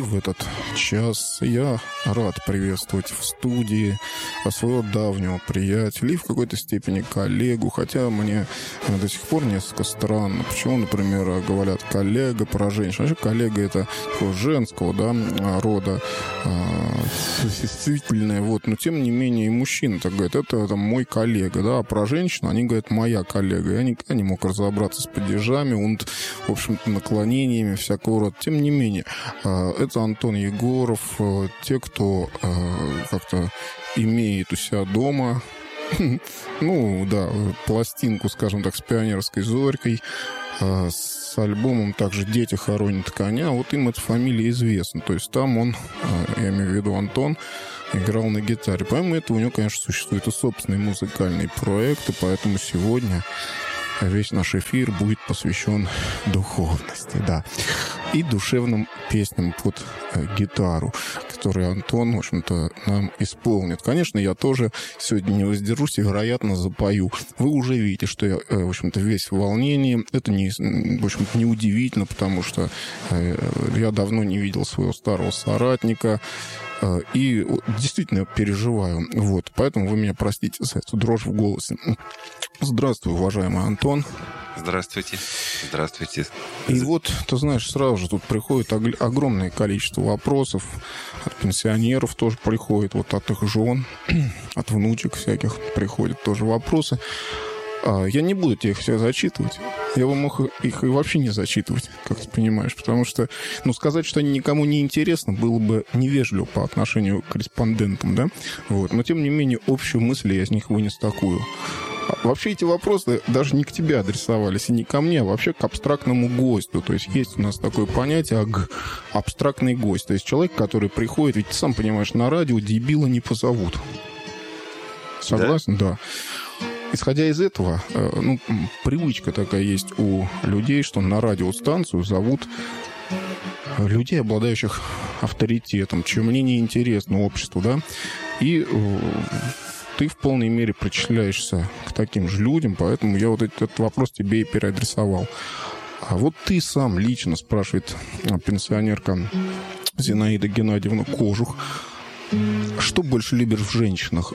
в этот час я рад приветствовать в студии своего давнего приятеля и в какой-то степени коллегу, хотя мне до сих пор несколько странно, почему, например, говорят коллега про женщин. Вообще коллега — это такого женского, да, рода, существительное, вот, но тем не менее и мужчина так говорит, это мой коллега, да, а про женщину они говорят моя коллега. Я никогда не мог разобраться с падежами, в общем-то, наклонениями всякого рода. Тем не менее, это Антон Егоров. Те, кто как-то имеет у себя дома, ну, да, пластинку, скажем так, с «Пионерской зорькой», с альбомом также «Дети хоронят коня», вот им эта фамилия известна. То есть там он, я имею в виду Антон, играл на гитаре. Помимо этого у него, конечно, существуют и собственные музыкальные проекты, поэтому сегодня весь наш эфир будет посвящен духовности, да, и душевным песням под гитару, которые Антон, в общем-то, нам исполнит. Конечно, я тоже сегодня не воздержусь и, вероятно, запою. Вы уже видите, что я, в общем-то, весь в волнении. Это, в общем-то, неудивительно, потому что я давно не видел своего старого соратника, и действительно переживаю. Вот. Поэтому вы меня простите за эту дрожь в голосе. Здравствуй, уважаемый Антон. Здравствуйте. Здравствуйте. И вот, ты знаешь, сразу же тут приходит огромное количество вопросов. От пенсионеров тоже приходит, вот от их жен, от внучек всяких приходят тоже вопросы. Я не буду тебе их все зачитывать. Я бы мог их и вообще не зачитывать, как ты понимаешь, потому что, сказать, что они никому не интересны, было бы невежливо по отношению к корреспондентам, да? Вот. Но, тем не менее, общую мысль я из них вынес такую. Вообще эти вопросы даже не к тебе адресовались и не ко мне, а вообще к абстрактному гостю. То есть есть у нас такое понятие абстрактный гость. То есть человек, который приходит, ведь ты сам понимаешь, на радио дебила не позовут. Согласен? Да. Исходя из этого, привычка такая есть у людей, что на радиостанцию зовут людей, обладающих авторитетом, чье мнение интересно обществу, да, и ты в полной мере причисляешься к таким же людям, поэтому я вот этот вопрос тебе и переадресовал. А вот ты сам лично, спрашивает пенсионерка Зинаида Геннадьевна Кожух, что больше любишь в женщинах?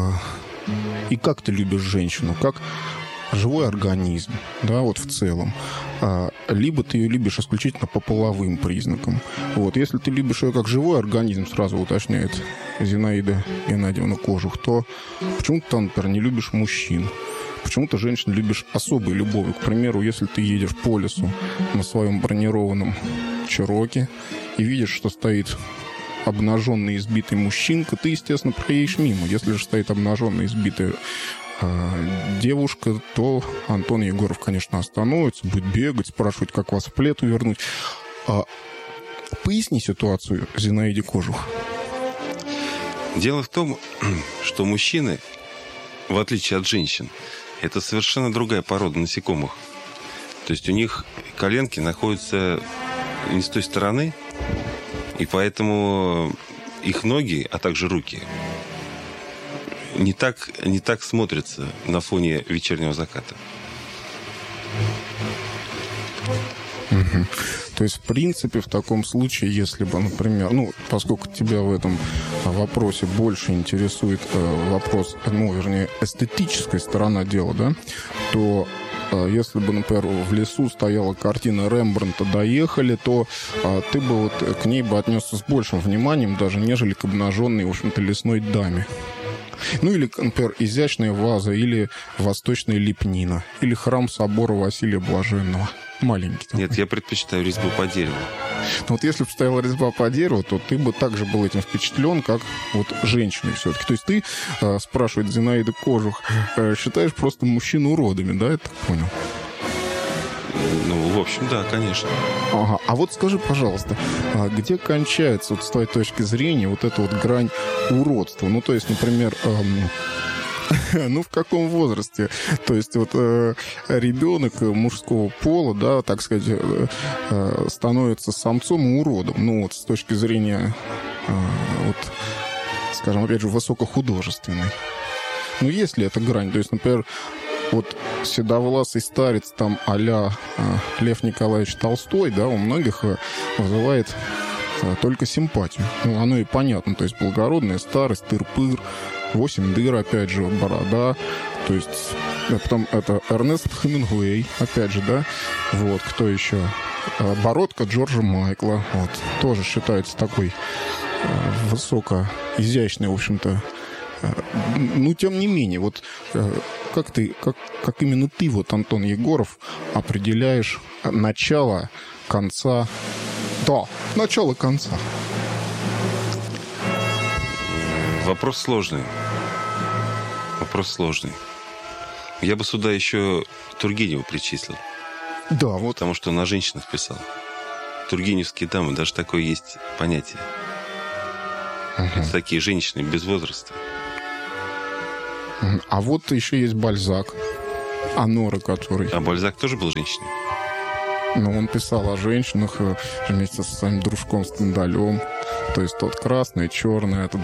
И как ты любишь женщину? Как живой организм, да, вот в целом. Либо ты ее любишь исключительно по половым признакам. Вот. Если ты любишь ее как живой организм, сразу уточняет Зинаида Геннадьевна Кожух, то почему ты, например, не любишь мужчин? Почему ты женщин любишь особой любовью? К примеру, если ты едешь по лесу на своем бронированном Чероке и видишь, что стоит обнаженный, избитый мужчинка, ты, естественно, проедешь мимо. Если же стоит обнаженная, избитая девушка, то Антон Егоров, конечно, остановится, будет бегать, спрашивать, как вас в плед увернуть. Поясни ситуацию Зинаиде Кожух. Дело в том, что мужчины, в отличие от женщин, это совершенно другая порода насекомых. То есть у них коленки находятся не с той стороны, и поэтому их ноги, а также руки, не так смотрятся на фоне вечернего заката. Угу. То есть, в принципе, в таком случае, если бы, например, поскольку тебя в этом вопросе больше интересует вопрос, эстетическая сторона дела, да, то если бы, например, в лесу стояла картина Рембрандта «Доехали», то ты бы вот к ней бы отнесся с большим вниманием, даже нежели к обнаженной, в общем-то, лесной даме. Или, например, изящная ваза, или восточная лепнина, или храм собора Василия Блаженного. Маленький такой. Нет, я предпочитаю резьбу по дереву. Вот если бы стояла резьба по дереву, то ты бы также был этим впечатлен, как вот женщиной все-таки. То есть ты, спрашивает Зинаида Кожух, считаешь просто мужчин уродами, да, я так понял? В общем, да, конечно. Ага. А вот скажи, пожалуйста, где кончается, вот с твоей точки зрения, вот эта вот грань уродства? То есть, например, в каком возрасте? То есть вот ребенок мужского пола, да, так сказать, становится самцом и уродом. С точки зрения, скажем, опять же, высокохудожественной. Есть ли эта грань? То есть, например, вот седовласый старец там а-ля Лев Николаевич Толстой, да, у многих вызывает только симпатию. Ну, оно и понятно. То есть благородная старость, тыр-пыр, 8 дыр, опять же, борода. То есть потом это Эрнест Хемингуэй, опять же, да. Вот, кто еще? Бородка Джорджа Майкла. Вот, тоже считается такой высоко изящный, в общем-то. Ну, тем не менее, вот как именно ты, вот, Антон Егоров, определяешь начало, конца? Да, начало конца. Вопрос сложный. Я бы сюда еще Тургенева причислил. Да, вот. Потому что он о женщинах писал. Тургеневские дамы, даже такое есть понятие. Это такие женщины без возраста. А вот еще есть Бальзак, Анора, который... А Бальзак тоже был женщиной? Ну, он писал о женщинах вместе со своим дружком Стендалем. То есть тот красный, черный, этот...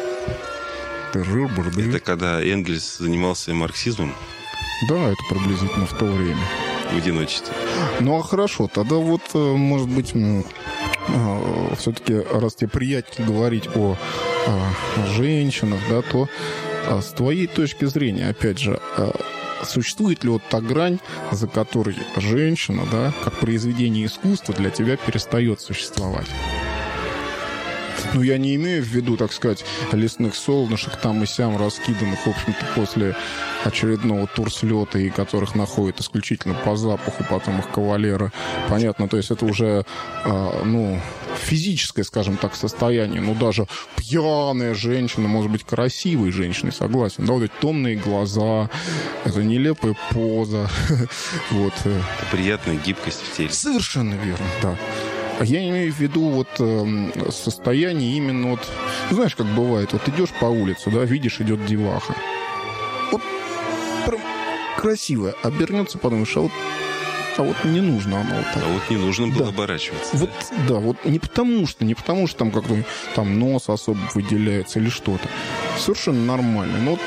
Это когда Энгельс занимался марксизмом? Да, это приблизительно в то время. В одиночестве. Ну, а хорошо, тогда вот, может быть, все-таки, раз тебе приятнее говорить о женщинах, да, то с твоей точки зрения, опять же, существует ли вот та грань, за которой женщина, да, как произведение искусства для тебя перестает существовать? Ну, я не имею в виду, так сказать, лесных солнышек там и сям раскиданных, в общем-то, после очередного турслета, и которых находят исключительно по запаху потом их кавалеры. Понятно, то есть это уже, физическое, скажем так, состояние. Ну, даже пьяная женщина может быть красивой женщиной, согласен. Да, вот эти томные глаза, это нелепая поза. Вот. Это приятная гибкость в теле. Совершенно верно, да. Я имею в виду вот состояние именно вот... Знаешь, как бывает, вот идешь по улице, да, видишь, идет деваха. Вот прям красивая. Обернется, подумаешь, а вот не нужно оно вот так. А вот не нужно было оборачиваться. Вот, да, вот не потому что там как-то там нос особо выделяется или что-то. Совершенно нормально. Но вот...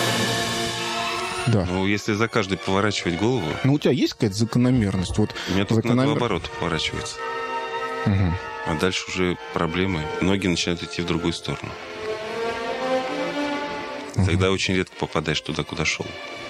Да. Ну, если за каждый поворачивать голову... Ну, у тебя есть какая-то закономерность? Вот у меня тут наоборот поворачивается. Угу. А дальше уже проблемы. Ноги начинают идти в другую сторону. Тогда очень редко попадаешь туда, куда шел.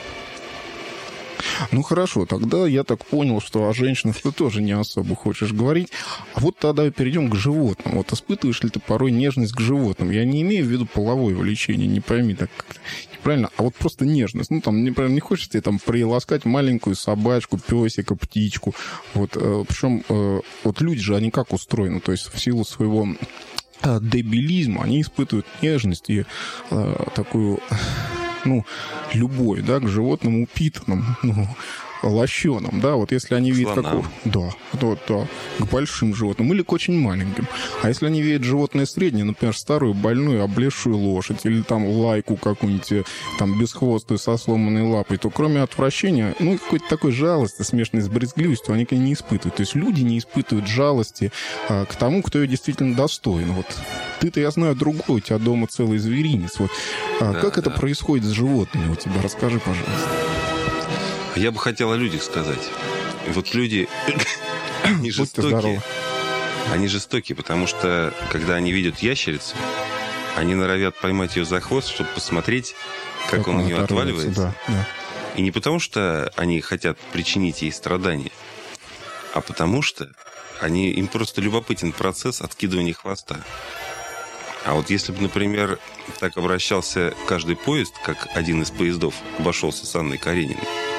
Ну, хорошо, тогда я так понял, что о женщинах ты тоже не особо хочешь говорить. А вот тогда перейдем к животным. Вот испытываешь ли ты порой нежность к животным? Я не имею в виду половое влечение, не пойми так неправильно, а вот просто нежность. Ну, там, не хочешь тебе там приласкать маленькую собачку, песика, птичку. Вот, причем, вот люди же, они как устроены? То есть в силу своего дебилизма они испытывают нежность и такую... любовь, да, к животным упитанным, лощеным, да, вот если они видят какого... Да, к большим животным или к очень маленьким. А если они видят животное среднее, например, старую, больную, облезшую лошадь или там лайку какую-нибудь, там, бесхвостую со сломанной лапой, то кроме отвращения, какой-то такой жалости, смешанной с брезгливостью, они не испытывают. То есть люди не испытывают жалости к тому, кто ее действительно достоин. Вот ты-то, я знаю, другой, у тебя дома целый зверинец. Вот. Как это происходит с животными у тебя? Расскажи, пожалуйста. Я бы хотел о людях сказать. Вот люди, они жестокие. Они жестокие, потому что, когда они видят ящерицу, они норовят поймать ее за хвост, чтобы посмотреть, как он у нее отваливается. Да. И не потому, что они хотят причинить ей страдания, а потому что им просто любопытен процесс откидывания хвоста. А вот если бы, например, так обращался каждый поезд, как один из поездов обошелся с Анной Карениной,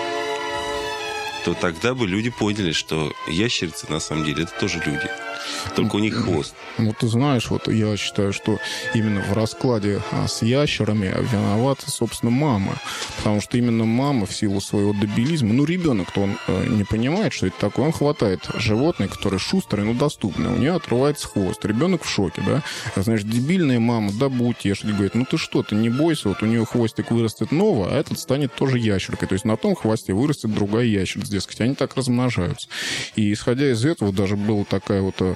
то тогда бы люди поняли, что ящерицы, на самом деле, это тоже люди. Только у них хвост. Ну, ты знаешь, вот я считаю, что именно в раскладе с ящерами виновата, собственно, мама. Потому что именно мама в силу своего дебилизма, ребенок-то он не понимает, что это такое. Он хватает животное, которое шустрое, но доступное. У нее отрывается хвост. Ребенок в шоке, да? Значит, дебильная мама, дабы утешить, говорит, ты что, ты не бойся, вот у нее хвостик вырастет новый, а этот станет тоже ящеркой. То есть на том хвосте вырастет другая ящерица, дескать. Они так размножаются. И исходя из этого даже была такая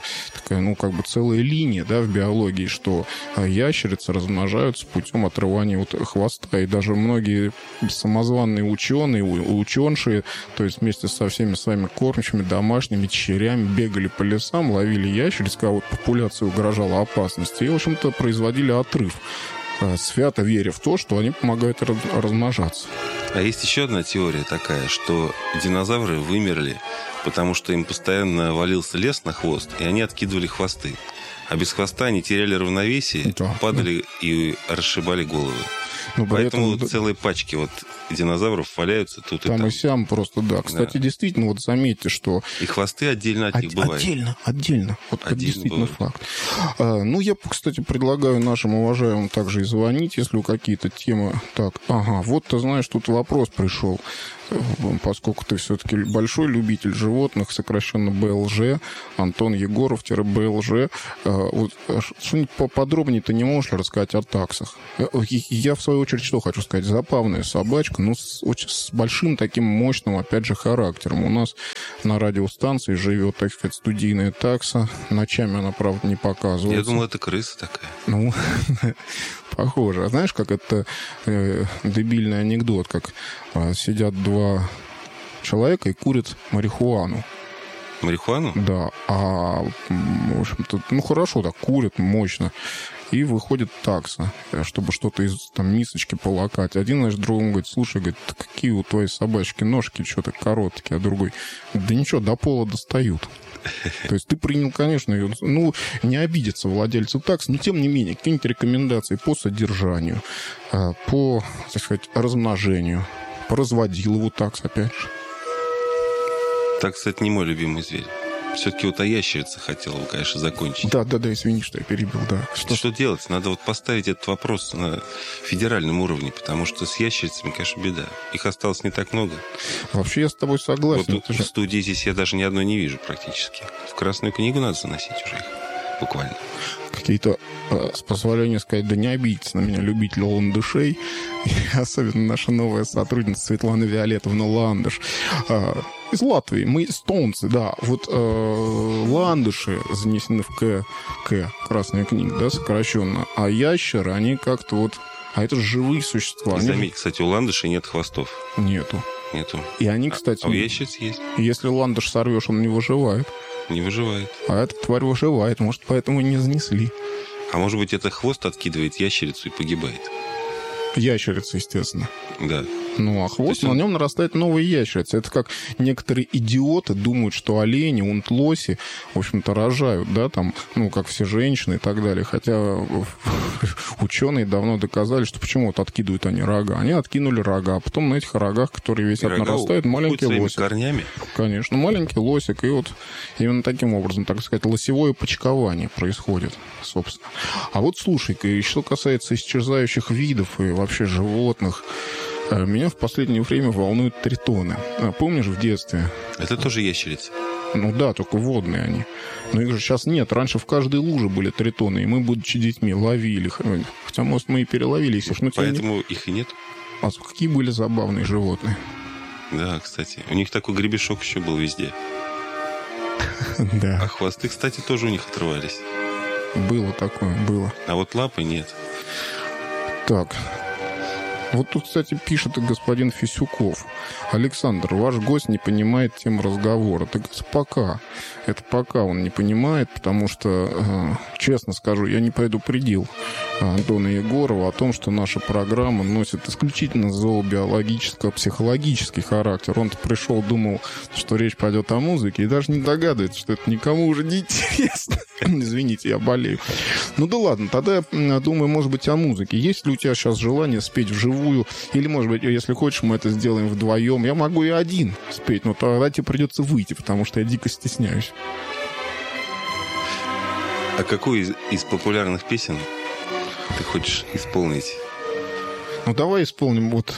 такая, ну, как бы целая линия, да, в биологии, что ящерицы размножаются путем отрывания вот хвоста. И даже многие самозваные ученые, ученши, то есть вместе со всеми своими кормчими, домашними черями бегали по лесам, ловили ящериц, когда вот популяции угрожала опасности, и, в общем-то, производили отрыв, свято веря в то, что они помогают размножаться. А есть еще одна теория такая, что динозавры вымерли, потому что им постоянно валился лес на хвост, и они откидывали хвосты. А без хвоста они теряли равновесие, падали и расшибали головы. Поэтому этом... целые пачки вот динозавров валяются тут и там. Там и сям просто, да. Кстати, действительно, вот заметьте, что... И хвосты отдельно от них бывают. Отдельно. Вот это действительно бывает. Факт. Ну, я, кстати, предлагаю нашим уважаемым также и звонить, если у какие-то темы... Так, вот ты знаешь, тут вопрос пришел. Поскольку ты все-таки большой любитель животных, сокращенно БЛЖ, Антон Егоров-БЛЖ, вот, что-нибудь поподробнее ты не можешь рассказать о таксах? Я, в свою очередь, что хочу сказать? Забавная собачка, но с большим таким мощным, опять же, характером. У нас на радиостанции живет, так сказать, студийная такса. Ночами она, правда, не показывается. Я думал, это крыса такая. Ну, похоже. А знаешь, как это дебильный анекдот, как сидят два человека и курят марихуану. Марихуану? Да. В общем-то, ну, хорошо так, курят мощно. И выходит такса, чтобы что-то из там мисочки полакать. Один, значит, другому говорит: слушай, говорит, какие у твоей собачки ножки что-то короткие, а другой: да ничего, до пола достают. То есть ты принял, конечно, ее, ну, не обидятся владельцы такс, но тем не менее, какие-нибудь рекомендации по содержанию, по, так сказать, размножению, по разводилову такс, опять же. Такс — это не мой любимый зверь. Все-таки вот о ящерице хотел бы, конечно, закончить. Да, извини, что я перебил, да. Что делать? Надо вот поставить этот вопрос на федеральном уровне, потому что с ящерицами, конечно, беда. Их осталось не так много. Вообще я с тобой согласен. Вот в студии здесь я даже ни одной не вижу практически. В Красную книгу надо заносить уже их, буквально. Какие-то, с позволения сказать, да не обидитесь на меня, любители ландышей. Особенно наша новая сотрудница Светлана Виолетовна Ландыш. Из Латвии. Мы эстонцы, да. Вот ландыши занесены в Красная книга, да, сокращенно. А ящеры, они как-то вот... А это же живые существа. Заметь, кстати, у ландышей нет хвостов. Нету. И они, кстати... А у ящериц есть. Если ландыш сорвешь, он не выживает. Не выживает. А эта тварь выживает. Может, поэтому и не занесли. А может быть, это хвост откидывает ящерицу и погибает? Ящерица, естественно. Да. Ну, а хвост, на нем нарастает новые ящерицы. Это как некоторые идиоты думают, что олени, лоси, в общем-то, рожают, да, там, ну, как все женщины и так далее. Хотя ученые давно доказали, что почему вот откидывают они рога. Они откинули рога, а потом на этих рогах, которые висят, нарастает маленький лосик. Корнями? Конечно, маленький лосик. И вот именно таким образом, так сказать, лосевое почкование происходит, собственно. А вот слушай-ка, и что касается исчезающих видов и вообще животных, меня в последнее время волнуют тритоны. Помнишь, в детстве? Это тоже ящерицы? Ну да, только водные они. Но их же сейчас нет. Раньше в каждой луже были тритоны, и мы, будучи детьми, ловили их. Хотя, может, мы и переловили их. Но поэтому их и нет. А какие были забавные животные? Да, кстати. У них такой гребешок еще был везде. Да. А хвосты, кстати, тоже у них отрывались. Было такое, было. А вот лапы нет. Так. Вот тут, кстати, пишет и господин Фисюков. Александр, ваш гость не понимает тему разговора. Так это пока он не понимает, потому что, честно скажу, я не предупредил Антона Егорова о том, что наша программа носит исключительно зообиологическо-психологический характер. Он-то пришел, думал, что речь пойдет о музыке, и даже не догадывается, что это никому уже не интересно. Извините, я болею. Ну да ладно, тогда я думаю, может быть, о музыке. Есть ли у тебя сейчас желание спеть вживую? Или, может быть, если хочешь, мы это сделаем вдвоем. Я могу и один спеть, но тогда тебе придется выйти, потому что я дико стесняюсь. А какую из популярных песен ты хочешь исполнить? Ну, давай исполним вот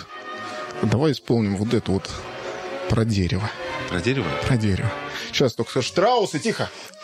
это вот про дерево. Про дерево? Про дерево. Сейчас только Штраусы, тихо!